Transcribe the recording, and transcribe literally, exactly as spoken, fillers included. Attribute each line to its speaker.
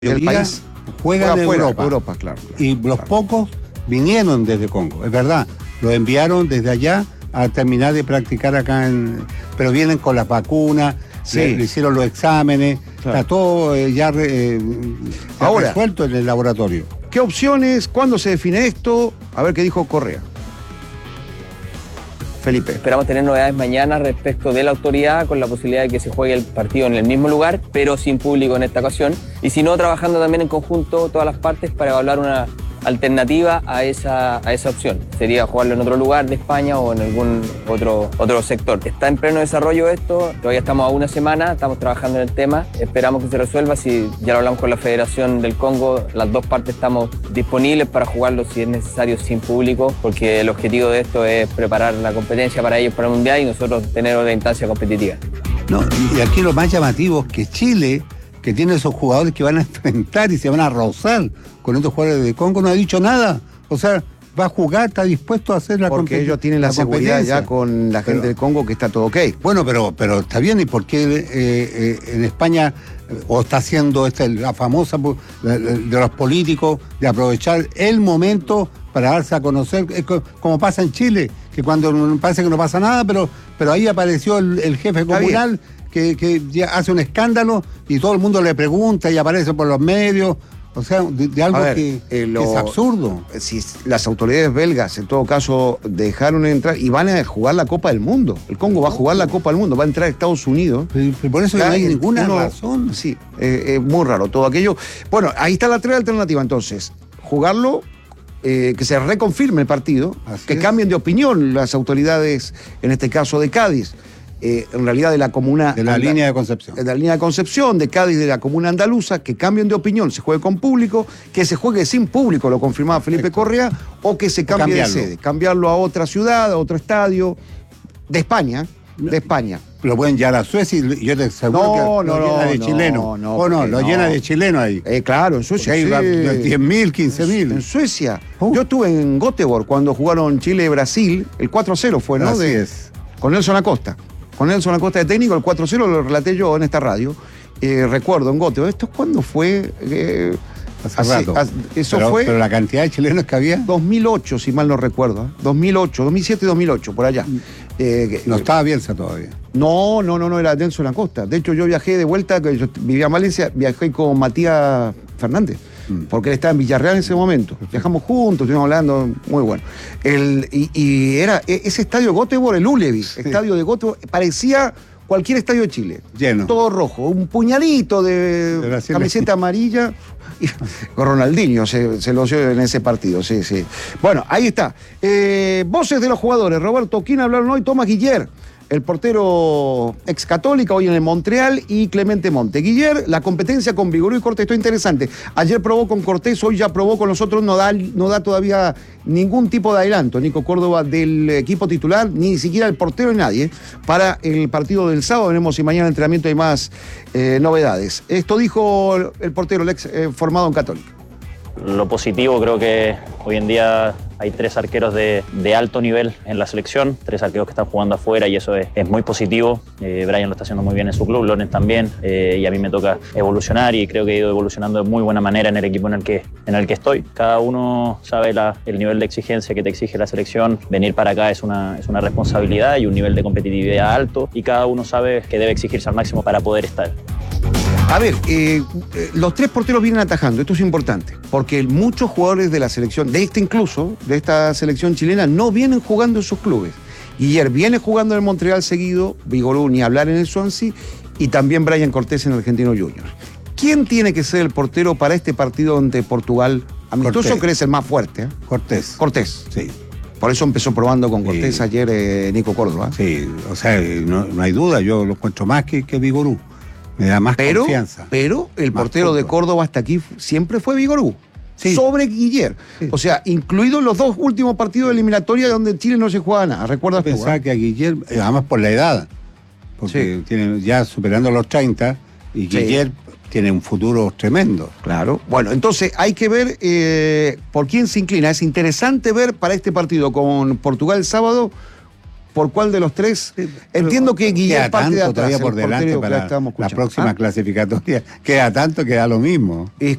Speaker 1: el país
Speaker 2: juegan
Speaker 1: juega
Speaker 2: en
Speaker 1: fuera,
Speaker 2: Europa.
Speaker 1: Europa, claro, claro,
Speaker 2: y los
Speaker 1: claro.
Speaker 2: pocos vinieron desde Congo, es verdad. Los enviaron desde allá a terminar de practicar acá, en, pero vienen con las vacunas,
Speaker 1: Sí.
Speaker 2: le, le hicieron los exámenes,
Speaker 1: Claro.
Speaker 2: está todo eh, ya re, eh,
Speaker 1: Ahora,
Speaker 2: resuelto en el laboratorio.
Speaker 1: ¿Qué opciones? ¿Cuándo se define esto? A ver qué dijo Correa. Felipe.
Speaker 3: Esperamos tener novedades mañana respecto de la autoridad, con la posibilidad de que se juegue el partido en el mismo lugar, pero sin público en esta ocasión. Y si no, trabajando también en conjunto todas las partes para evaluar una alternativa a esa, a esa opción. Sería jugarlo en otro lugar de España o en algún otro, otro sector. Está en pleno desarrollo esto, todavía estamos a una semana, estamos trabajando en el tema, esperamos que se resuelva. Si ya lo hablamos con la Federación del Congo, las dos partes estamos disponibles para jugarlo si es necesario sin público, porque el objetivo de esto es preparar la competencia para ellos para el Mundial y nosotros tener otra instancia competitiva.
Speaker 2: No, y aquí lo más llamativo es que Chile, que tiene esos jugadores que van a enfrentar y se van a rozar con estos jugadores de Congo, no ha dicho nada. O sea, va a jugar, está dispuesto a hacer la competencia.
Speaker 1: Porque ellos tienen la, la seguridad ya con la gente
Speaker 2: pero,
Speaker 1: del Congo que está todo ok.
Speaker 2: Bueno, pero, pero está bien. ¿Y por qué eh, eh, en España o está haciendo esta, la famosa de los políticos de aprovechar el momento para darse a conocer, es como pasa en Chile, que cuando parece que no pasa nada, pero, pero ahí apareció el, el jefe comunal que, que ya hace un escándalo y todo el mundo le pregunta y aparece por los medios. O sea, de, de algo
Speaker 1: ver,
Speaker 2: que,
Speaker 1: eh, lo,
Speaker 2: que es absurdo.
Speaker 1: Si las autoridades belgas, en todo caso, dejaron entrar y van a jugar la Copa del Mundo. El Congo va a jugar la Copa del Mundo, va a entrar a Estados Unidos.
Speaker 2: Pero, pero por eso
Speaker 1: Claro,
Speaker 2: no hay ninguna
Speaker 1: uno,
Speaker 2: razón.
Speaker 1: Sí, es eh, eh, muy raro todo aquello. Bueno, ahí está la tres alternativa entonces. Jugarlo, eh, que se reconfirme el partido,
Speaker 2: Así
Speaker 1: que
Speaker 2: es.
Speaker 1: cambien de opinión las autoridades, en este caso de Cádiz. Eh, en realidad de la comuna...
Speaker 2: De la
Speaker 1: anda,
Speaker 2: línea de Concepción.
Speaker 1: De la línea de Concepción, de Cádiz, de la comuna andaluza, que cambien de opinión, se juegue con público, que se juegue sin público, lo confirmaba Felipe
Speaker 2: Correcto.
Speaker 1: Correa, o que se cambie de sede, cambiarlo a otra ciudad, a otro estadio, de España, de España.
Speaker 2: Lo pueden llevar a Suecia y yo te aseguro
Speaker 1: No,
Speaker 2: que
Speaker 1: no,
Speaker 2: lo llena de
Speaker 1: no,
Speaker 2: chilenos.
Speaker 1: no, no,
Speaker 2: o no,
Speaker 1: porque
Speaker 2: lo
Speaker 1: no.
Speaker 2: llena de chilenos ahí.
Speaker 1: Eh, claro, en Suecia.
Speaker 2: Porque hay
Speaker 1: sí.
Speaker 2: diez mil, quince mil.
Speaker 1: En Suecia.
Speaker 2: Uh.
Speaker 1: Yo estuve en Göteborg cuando jugaron Chile y Brasil, el cuatro a cero fue, ¿no?
Speaker 2: Así
Speaker 1: de,
Speaker 2: es.
Speaker 1: Con Nelson Acosta. Con Nelson Acosta de técnico, el cuatro a cero lo relaté yo en esta radio. Eh, recuerdo en Göteborg. ¿Esto cuándo fue? Eh,
Speaker 2: Hace
Speaker 1: hace-
Speaker 2: rato.
Speaker 1: hace- eso
Speaker 2: pero,
Speaker 1: fue
Speaker 2: pero la cantidad de chilenos que había
Speaker 1: dos mil ocho, si mal no recuerdo. ¿eh? dos mil ocho, dos mil siete y dos mil ocho, por allá. Eh,
Speaker 2: no estaba Bielsa todavía.
Speaker 1: No, no, no, no, era Nelson Acosta. De hecho, yo viajé de vuelta, que yo vivía en Valencia, viajé con Matías Fernández,
Speaker 2: Mm.
Speaker 1: porque él estaba en Villarreal en ese momento. Viajamos juntos, estuvimos hablando, muy bueno. El, y, y era e- ese estadio Göteborg, el Ullevi, estadio de Göteborg, parecía cualquier estadio de Chile.
Speaker 2: Lleno.
Speaker 1: Todo rojo, un puñadito de,
Speaker 2: De la
Speaker 1: camiseta amarilla. Y con Ronaldinho se, se lo dio en ese partido, sí, sí. Bueno, ahí está. Eh, voces de los jugadores. Roberto Quina hablaron hoy, Tomás Guiller, el portero ex Católica, hoy en el Montreal, y Clemente Monte. Guiller, la competencia con Vigorú y Cortés, esto es interesante. Ayer probó con Cortés, hoy ya probó con los otros, no da, no da todavía ningún tipo de adelanto, Nico Córdoba, del equipo titular, ni siquiera el portero ni nadie, para el partido del sábado. Veremos si mañana en entrenamiento hay más eh, novedades. Esto dijo el portero, el ex eh, formado en Católica.
Speaker 4: Lo positivo, creo que hoy en día hay tres arqueros de, de alto nivel en la selección, tres arqueros que están jugando afuera y eso es, es muy positivo. Eh, Brian lo está haciendo muy bien en su club, Lorenz también, eh, y a mí me toca evolucionar y creo que he ido evolucionando de muy buena manera en el equipo en el que, en el que estoy. Cada uno sabe la, el nivel de exigencia que te exige la selección. Venir para acá es una, es una responsabilidad y un nivel de competitividad alto y cada uno sabe que debe exigirse al máximo para poder estar.
Speaker 1: A ver, eh, eh, los tres porteros vienen atajando, esto es importante, porque muchos jugadores de la selección, de esta incluso, de esta selección chilena, no vienen jugando en sus clubes. Guiller viene jugando en el Montreal seguido, Vigorú ni hablar en el Swansea, y también Brian Cortés en el Argentino Juniors. ¿Quién tiene que ser el portero para este partido ante Portugal? Amistoso,
Speaker 2: Cortés.
Speaker 1: que es el más fuerte, ¿eh?
Speaker 2: Cortés.
Speaker 1: Cortés.
Speaker 2: Sí.
Speaker 1: Por eso empezó probando con Cortés
Speaker 2: Sí.
Speaker 1: ayer eh, Nico Córdoba.
Speaker 2: Sí, o sea, no, no hay duda, yo lo encuentro más que, que Vigorú. Me da más
Speaker 1: Pero,
Speaker 2: confianza.
Speaker 1: pero el
Speaker 2: Más
Speaker 1: portero de
Speaker 2: fútbol.
Speaker 1: Córdoba hasta aquí siempre fue Vigorú.
Speaker 2: Sí.
Speaker 1: Sobre Guiller.
Speaker 2: Sí.
Speaker 1: O sea, incluidos los dos últimos partidos de eliminatoria donde Chile no se juega nada. ¿Recuerdas tú?
Speaker 2: Pensaba
Speaker 1: eh?
Speaker 2: que a Guillermo, eh, además por la edad, porque
Speaker 1: Sí.
Speaker 2: tiene ya superando los treinta, y
Speaker 1: Sí.
Speaker 2: Guillermo tiene un futuro tremendo.
Speaker 1: Claro. Bueno, entonces hay que ver eh, por quién se inclina. Es interesante ver para este partido con Portugal el sábado por cuál de los tres. Entiendo que Guillermo
Speaker 2: queda
Speaker 1: parte
Speaker 2: tanto
Speaker 1: de atrás,
Speaker 2: todavía por
Speaker 1: el
Speaker 2: delante
Speaker 1: portero que
Speaker 2: para
Speaker 1: estábamos
Speaker 2: la
Speaker 1: escuchando.
Speaker 2: próxima
Speaker 1: ¿Ah?
Speaker 2: clasificatoria. Queda tanto que da lo mismo.
Speaker 1: Es